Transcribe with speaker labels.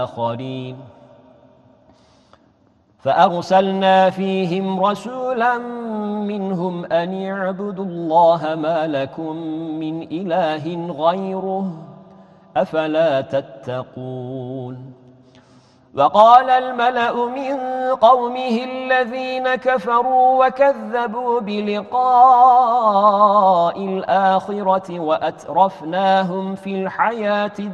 Speaker 1: آخرين فأرسلنا فيهم رسولا منهم أن يعبدوا الله ما لكم من إله غيره أفلا تتقون وقال الملأ من قومه الذين كفروا وكذبوا بلقاء الآخرة وأترفناهم في الحياة